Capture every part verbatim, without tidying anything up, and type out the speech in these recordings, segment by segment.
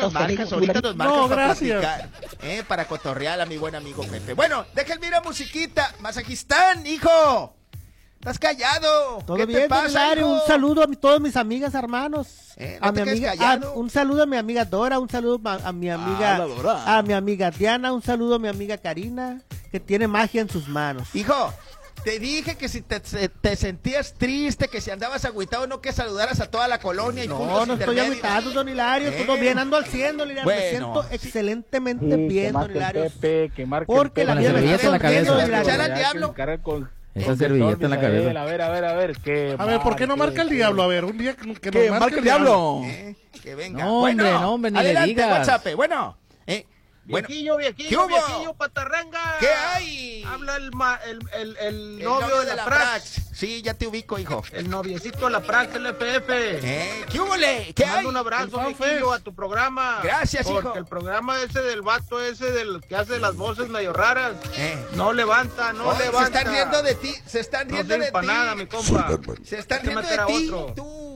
nos marcas, ahorita nos marcas No, para gracias. platicar, eh, para cotorrear a mi buen amigo Pepe. Bueno, déjenme ir a musiquita. Mazajistán, hijo. Estás callado. Todo ¿Qué bien, te don pasa, Hilario? hijo? Un saludo a mi- todas mis amigas, hermanos. Eh, no a te mi quedes amiga, callado. a- un saludo a mi amiga Dora, un saludo a, a mi amiga, Ah, la Dora. a mi amiga Diana, un saludo a mi amiga Karina, que tiene magia en sus manos. Hijo, te dije que si te, te- te sentías triste, que si andabas agüitado, no que saludaras a toda la colonia y No, puntos no estoy intermedios. agüitado, don Hilario, Eh. todo bien, ando al cien, don Hilario, me Bueno, siento sí. excelentemente bien, don Hilario. Pepe, que marque Porque la Con vida la me está servilleta en la sonriendo, cabeza. don Escuchar Hilario. al diablo. Esa servilleta en la cabeza. A ver, a ver, a ver, que Ah, A ver, ¿por qué no marca el diablo? A ver, un día que, que Que nos marque el diablo. Eh, que venga. No, bueno, hombre, no, hombre, ni le adelante, digas. WhatsApp. Bueno, eh, bueno, Viejillo, ¿qué viejillo, hubo? viejillo, patarranga. ¿qué hay? Habla el, ma- el, el, el El novio, de la, Prax. Sí, ya te ubico, hijo. El noviecito de la Prax, el F F. Eh, ¿qué hubo, le? ¿Qué Te hay? mando un abrazo, El Fanfest. viejillo, a tu programa. Gracias, hijo. Porque el programa ese del vato ese del que hace las voces medio raras, Eh. no levanta, no Oh, se levanta. están riendo de ti, se están No riendo sirve de para ti. nada, mi compa. Se están Hay que riendo meter de a ti, otro. tú.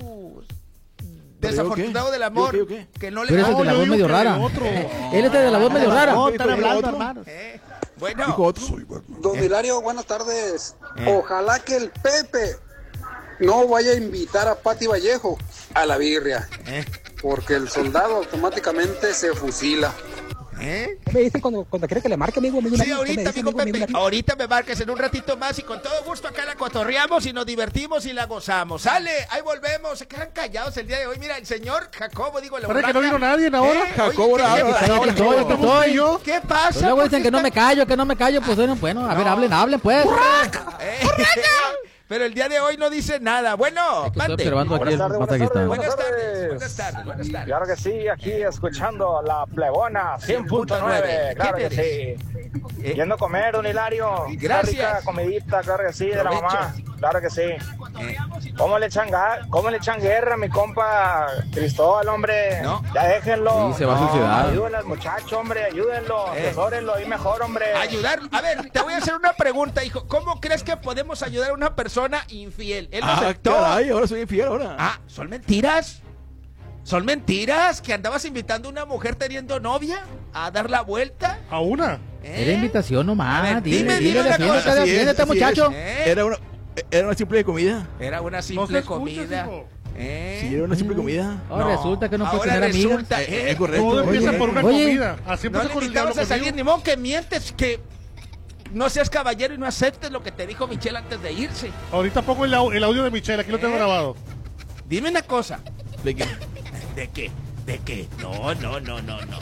¿Pero yo Desafortunado qué? del amor, ¿Yo qué, yo qué? que no le Tú eres el de la yo voz digo medio que rara. otro. Él es de la voz medio rara. No, están ¿Dijo hablando, otro? hermanos. Eh, Dijo bueno, otro. Don Hilario, buenas tardes. Eh. Ojalá que el Pepe no vaya a invitar a Pati Vallejo a la birria, eh, porque el soldado automáticamente se fusila. eh. ¿Qué me dice cuando, cuando quiere que le marque, amigo? amigo Sí, ¿Qué me ahorita, dice, amigo amigo, Pepe, amigo? ahorita me marques en un ratito más y con todo gusto acá la cotorreamos y nos divertimos y la gozamos. Sale, ahí volvemos, se quedan callados el día de hoy. Mira, el señor Jacobo, digo, el ¿Para que no vino nadie ahora? Eh, Jacobo, oye, ¿qué- ahora, qué- ahora, qué- ahora, qué- ahora, qué- ahora, qué- yo. ¿Qué pasa? Luego ¿Por dicen qué que no está- me callo, que no me callo, pues bueno, bueno, a ver, hablen, hablen, pues. Eh, Pero el día de hoy no dice nada. Bueno, Estoy mande. observando aquí el Mazajistán. Buenas tardes, buenas tardes, buenas tardes. Claro que sí, aquí escuchando la plebona cien punto nueve, claro que sí. Eh, Yendo a comer, don Hilario. Gracias. Una rica comidita, claro que sí, de la Provecho. mamá. Claro que sí. eh, ¿Cómo le echan, ga- cómo le echan guerra a mi compa Cristóbal, hombre? No. Ya déjenlo. Sí, se va a No, suicidar. Ayúdenle al muchacho, hombre, ayúdenlo. Eh. Asesórenlo y mejor, hombre. ayudar. A ver, te voy a hacer una pregunta, hijo. ¿Cómo crees que podemos ayudar a una persona infiel? Él Ah, aceptó. caray, ahora soy infiel ahora. Ah, ¿son mentiras? ¿Son mentiras? ¿Que andabas invitando a una mujer teniendo novia a dar la vuelta? A una. ¿Eh? Era invitación A nomás. ver, Dile, dime, dile, dime una defiéndete, cosa. defiéndete, Así es, así muchacho. es. ¿Eh? Era una, era una simple comida. Era una No se simple escucha, comida. hijo. ¿Eh? Sí, era una simple comida. Ahora No, resulta que no puedes ahora tener amigas. resulta, Eh, ¿eh? es correcto. Todo empieza Oye, por una oye, comida. Así No empieza le con el invitabas diablo a salir, conmigo. ni modo que mientes, que no seas caballero y no aceptes lo que te dijo Michelle antes de irse. Ahorita pongo el, au- el audio de Michelle, aquí lo tengo Eh. grabado. Dime una cosa. ¿de qué? ¿De qué? ¿De qué? No, no, no, no, no.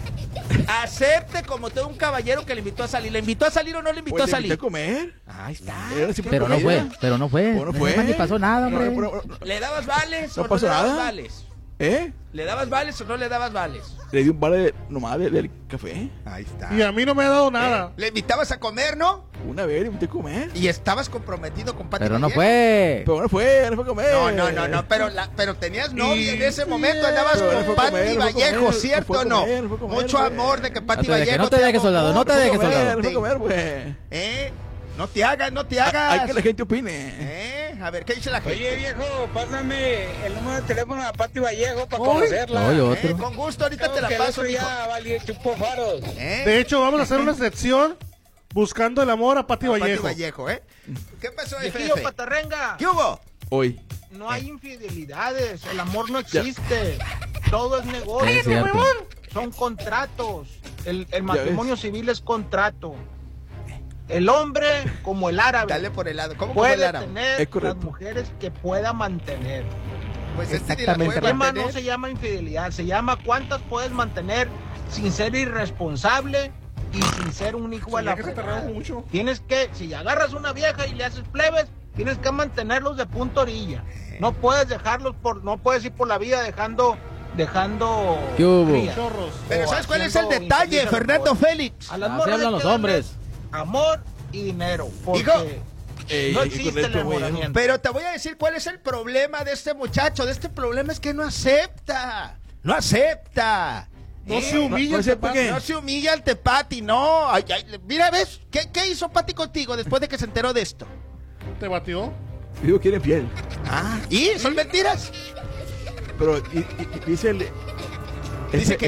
Acepte como todo un caballero que le invitó a salir. ¿Le invitó a salir o no le invitó Pues a le invité salir? a comer. Ahí está. Era una simple Pero no comida. fue, pero no fue. Pues no fue. Ni pasó nada, No, hombre. no, no, no. ¿Le dabas vales No o no pasó le dabas nada. vales? ¿Eh? ¿Le dabas vales o no le dabas vales? Le di un bar de, nomás de- del café. Ahí está. Y a mí no me ha dado nada. Le invitabas a comer, ¿no? Una vez le invité a comer. Y estabas comprometido con Pati Pero no Vallejo. fue. Pero no fue, no fue a comer. No, no, no, no, pero, la, pero tenías novia en ese sí, momento, andabas pero no con fue a Pati comer, no fue a Vallejo, comer, ¿cierto no o fue a no? comer, no fue a comer, Mucho güey. amor de que Pati No te dejes, Vallejo. no te dejes, soldado, no te dejes, No fue a soldado. comer, no fue a comer, pues. ¿Eh? No te hagas, no te hagas. Hay que la gente opine. ¿Eh? A ver, ¿qué dice la gente? Oye, viejo, pásame el número de teléfono a Pati Vallejo para Uy. conocerla. Oye, Eh, otro. con gusto, ahorita te Creo la que el paso, otro mijo. ya valió, chupó faros. ¿Eh? De hecho, vamos a hacer una sección buscando el amor a Pati Pati Vallejo. Vallejo, ¿eh? ¿Qué pasó, F Viejillo F? patarrenga. ¿Qué hubo? Hoy. No hay infidelidades, el amor no existe. Todo es negocio. Es cierto. Son contratos. El, el matrimonio civil es contrato. El hombre, como el árabe, Dale por el lado. ¿Cómo por el puede árabe? tener Es correcto. las mujeres que pueda mantener. Pues este ni la Exactamente. puede El tema no mantener. se llama infidelidad, se llama cuántas puedes mantener sin ser irresponsable y sin ser un hijo de Ya la que se te fregada. rego mucho. Tienes que, si agarras una vieja y le haces plebes, tienes que mantenerlos de punta orilla. No puedes dejarlos por, no puedes ir por la vida dejando, dejando. ¿Qué hubo? crías. Chorros. Pero O ¿sabes cuál es el haciendo detalle, infeliz a los Fernando pobres. Félix? A las Así morras hablan hay los que darles hombres. Amor y dinero. Porque Hijo. Ey, no ey, existe el correcto, güey. enamoramiento. Pero te voy a decir cuál es el problema de este muchacho. De este problema es que no acepta. No acepta. No ¿Eh? se humilla. no el acepta Tepati. qué. No se humilla ante Pati, no. Ay, ay, mira, ¿ves? ¿Qué, ¿Qué hizo Pati contigo después de que se enteró de esto? ¿Te batió? Digo que eres fiel. Ah, ¿y? ¿Son mentiras? Pero y- y- y dice el. Dice que